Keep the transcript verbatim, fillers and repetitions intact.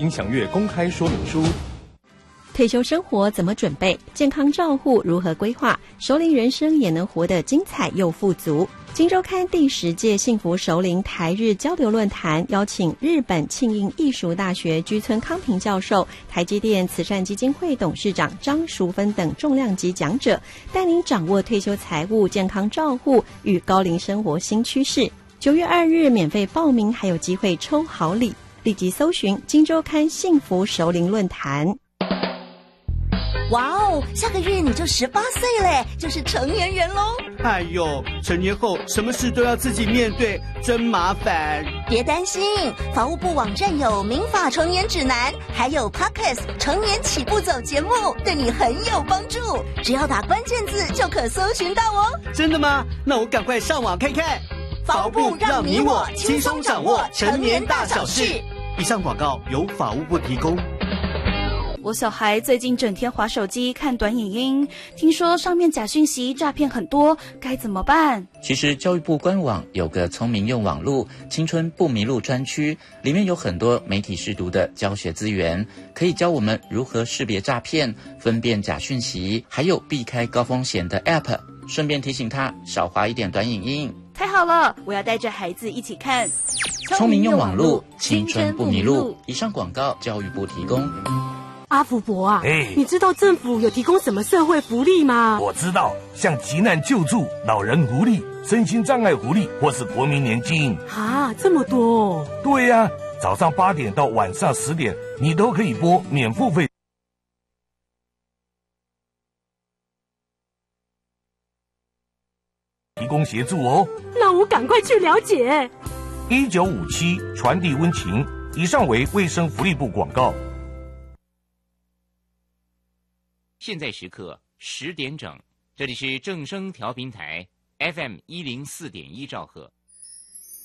应详阅公开说明书。 退休生活怎么准备？健康照护如何规划？熟龄人生也能活得精彩又富足。今周刊第十届幸福熟龄台日交流论坛邀请日本庆应艺术大学居村康平教授、台积电慈善基金会董事长张淑芬等重量级讲者，带您掌握退休财务、健康照护与高龄生活新趋势。九月二日免费报名，还有机会抽好礼，立即搜寻今周刊幸福熟龄论坛。 哇哦，下个月你就十八岁嘞，就是成年人喽。 哎呦，成年后什么事都要自己面对，真麻烦。 别担心，法务部网站有民法成年指南，还有 Podcast 成年起步走节目，对你很有帮助。只要打关键字就可搜寻到哦。 真的吗？那我赶快上网看看。 法务部让你我轻松掌握成年大小事。 以上广告由法务部提供。 我小孩最近整天滑手机看短影音，听说上面假讯息诈骗很多，该怎么办？ 其实教育部官网有个聪明用网路青春不迷路专区，里面有很多媒体识读的教学资源，可以教我们如何识别诈骗、分辨假讯息，还有避开高风险的 App。 顺便提醒他少滑一点短影音。 太好了，我要带着孩子一起看聪明用网路青春不迷路。以上广告教育部提供。 阿福伯啊， 哎， 你知道政府有提供什么社会福利吗？ 我知道，像急难救助、老人福利、身心障碍福利，或是国民年金。 啊，这么多哦！ 对呀、啊，早上八点到晚上十点，你都可以拨免付费提供协助哦。 那我赶快去了解。 一九五七传递温情。以上为卫生福利部广告。 现在时刻十点整，这里是正声调频台 F M 一零四点一兆赫。